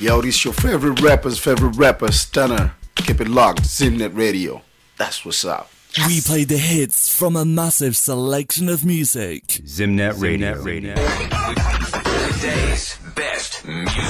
Yo, this your favorite rapper, Stunner. Keep it locked, Zimnet Radio. That's what's up. Yes. We play the hits from a massive selection of music. Zimnet Radio. The day's best music.